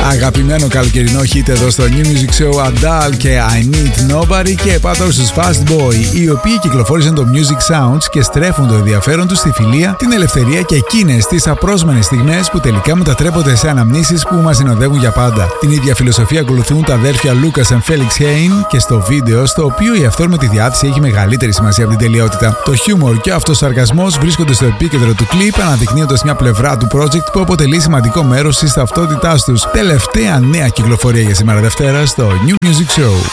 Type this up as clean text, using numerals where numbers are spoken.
Αγαπημένο καλοκαιρινό hit εδώ στο New Music Show, Adele και I Need Nobody, και πάω στους Fast Boy, οι οποίοι κυκλοφόρησαν το Music Sounds και στρέφουν το ενδιαφέρον τους στη φιλία, την ελευθερία και εκείνες τις απρόσμενες στιγμές που τελικά μετατρέπονται σε αναμνήσεις που μας συνοδεύουν για πάντα. Την ίδια φιλοσοφία ακολουθούν τα αδέρφια Lucas και Felix Hain και στο βίντεο, στο οποίο η αυθόρμητη διάθεση έχει μεγαλύτερη σημασία από την τελειότητα. Το χιούμορ και ο αυτοσαρκασμός βρίσκονται στο επίκεντρο του κλιπ, αναδεικνύοντας μια πλευρά του project που αποτελεί σημαντικό μέρος της ταυτότητάς τους. Τελευταία νέα κυκλοφορία για σήμερα Δευτέρα στο New Music Show.